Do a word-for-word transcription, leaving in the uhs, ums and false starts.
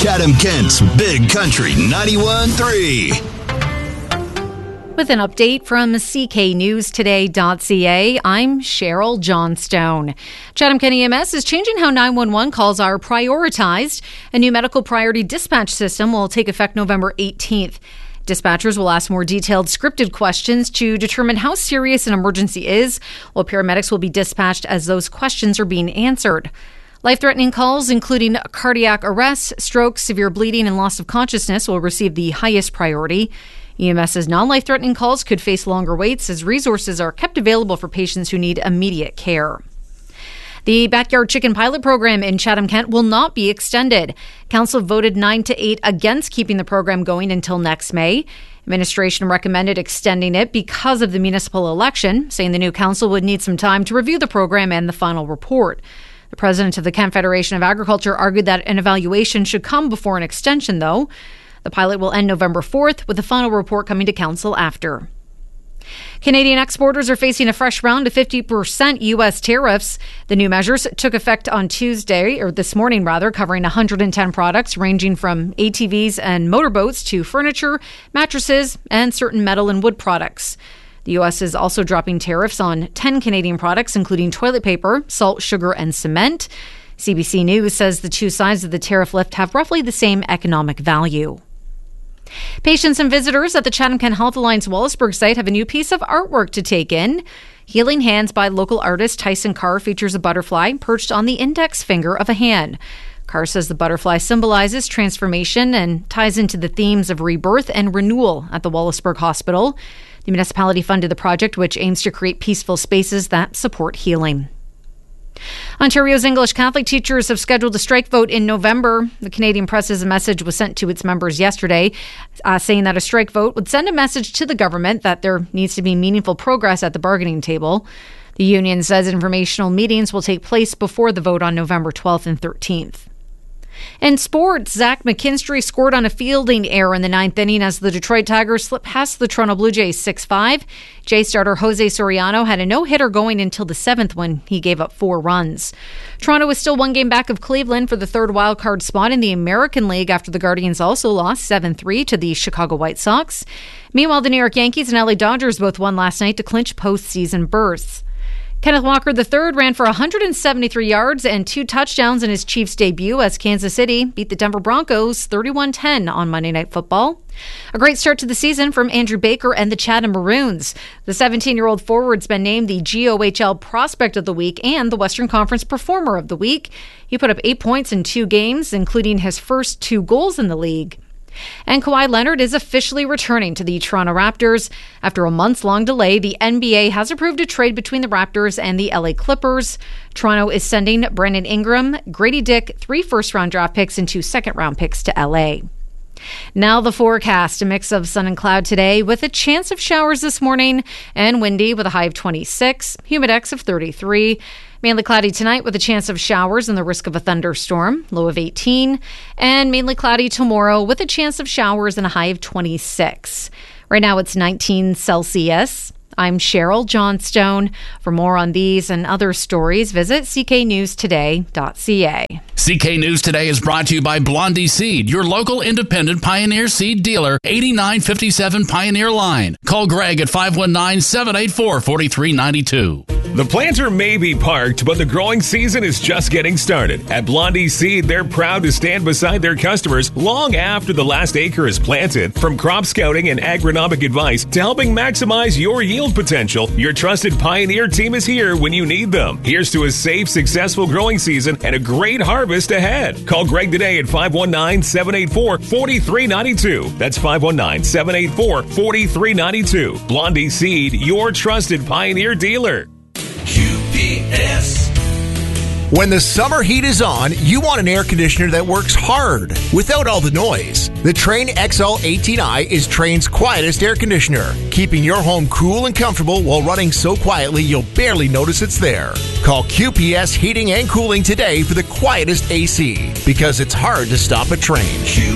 Chatham-Kent's Big Country ninety-one point three. With an update from C K News Today dot C A, I'm Cheryl Johnstone. Chatham-Kent E M S is changing how nine one one calls are prioritized. A new medical priority dispatch system will take effect November eighteenth. Dispatchers will ask more detailed scripted questions to determine how serious an emergency is, while paramedics will be dispatched as those questions are being answered. Life-threatening calls, including cardiac arrest, stroke, severe bleeding, and loss of consciousness, will receive the highest priority. EMS's non-life-threatening calls could face longer waits as resources are kept available for patients who need immediate care. The Backyard Chicken Pilot Program in Chatham-Kent will not be extended. Council voted nine to eight against keeping the program going until next May. Administration recommended extending it because of the municipal election, saying the new council would need some time to review the program and the final report. The president of the Kent Federation of Agriculture argued that an evaluation should come before an extension, though. The pilot will end November fourth, with the final report coming to council after. Canadian exporters are facing a fresh round of fifty percent U S tariffs. The new measures took effect on Tuesday, or this morning rather, covering one hundred ten products ranging from A T Vs and motorboats to furniture, mattresses, and certain metal and wood products. The U S is also dropping tariffs on ten Canadian products, including toilet paper, salt, sugar, and cement. C B C News says the two sides of the tariff lift have roughly the same economic value. Patients and visitors at the Chatham-Kent Health Alliance Wallaceburg site have a new piece of artwork to take in. Healing Hands by local artist Tyson Carr features a butterfly perched on the index finger of a hand. Carr says the butterfly symbolizes transformation and ties into the themes of rebirth and renewal at the Wallaceburg Hospital. The municipality funded the project, which aims to create peaceful spaces that support healing. Ontario's English Catholic teachers have scheduled a strike vote in November. The Canadian Press's message was sent to its members yesterday, uh, saying that a strike vote would send a message to the government that there needs to be meaningful progress at the bargaining table. The union says informational meetings will take place before the vote on November twelfth and thirteenth. In sports, Zach McKinstry scored on a fielding error in the ninth inning as the Detroit Tigers slipped past the Toronto Blue Jays six five. Jay starter Jose Soriano had a no-hitter going until the seventh when he gave up four runs. Toronto is still one game back of Cleveland for the third wildcard spot in the American League after the Guardians also lost seven three to the Chicago White Sox. Meanwhile, the New York Yankees and L A Dodgers both won last night to clinch postseason berths. Kenneth Walker the third ran for one hundred seventy-three yards and two touchdowns in his Chiefs debut as Kansas City beat the Denver Broncos thirty-one ten on Monday Night Football. A great start to the season from Andrew Baker and the Chatham Maroons. The seventeen-year-old forward's been named the G O H L Prospect of the Week and the Western Conference Performer of the Week. He put up eight points in two games, including his first two goals in the league. And Kawhi Leonard is officially returning to the Toronto Raptors. After a months-long delay, the N B A has approved a trade between the Raptors and the L A Clippers. Toronto is sending Brandon Ingram, Grady Dick, three first-round draft picks and two second-round picks to L A. Now the forecast, a mix of sun and cloud today with a chance of showers this morning and windy with a high of twenty-six, humidex of thirty-three. Mainly cloudy tonight with a chance of showers and the risk of a thunderstorm, low of eighteen. And mainly cloudy tomorrow with a chance of showers and a high of twenty-six. Right now it's nineteen Celsius. I'm Cheryl Johnstone. For more on these and other stories, visit c k news today dot c a. C K News Today is brought to you by Blondie Seed, your local independent Pioneer Seed dealer, eighty-nine fifty-seven Pioneer Line. Call Greg at five one nine, seven eight four, four three nine two. The planter may be parked, but the growing season is just getting started. At Blondie Seed, they're proud to stand beside their customers long after the last acre is planted. From crop scouting and agronomic advice to helping maximize your yield potential, your trusted Pioneer team is here when you need them. Here's to a safe, successful growing season and a great harvest ahead. Call Greg today at five one nine, seven eight four, four three nine two. That's five one nine, seven eight four, four three nine two. Blondie Seed, your trusted Pioneer dealer. Q P S. When the summer heat is on, you want an air conditioner that works hard without all the noise. The Trane X L eighteen i is Trane's quietest air conditioner, keeping your home cool and comfortable while running so quietly you'll barely notice it's there. Call Q P S Heating and Cooling today for the quietest A C, because it's hard to stop a Trane.